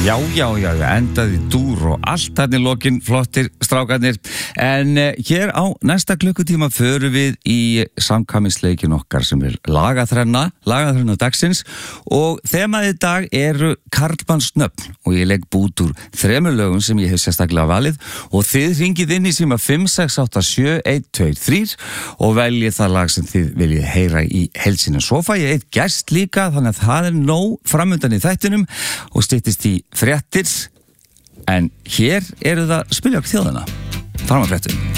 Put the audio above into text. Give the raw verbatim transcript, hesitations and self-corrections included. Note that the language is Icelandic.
Já, já, já, endaði dúr og allt þarna í lokin, flottir strákarnir. En uh, hér á næsta klukkutíma förum við í samkvæmisleikin okkar sem er lagaþrenna, lagaþrenna dagsins og þemaði í dag eru karlmannsnöfn og ég legg bút úr þremur lögum sem ég hef sérstaklega valið og þið hringið inn í síma fimm sex átta sjö eitt tveir þrír og veljið það lag sem þið viljið heyra í heilsinu. Svo fæ ég eitt gest líka, þannig að það er nóg framundan í þættinum og styttist í fréttir, en hér eru það spilja okkur þjóðina. Fram að fréttum.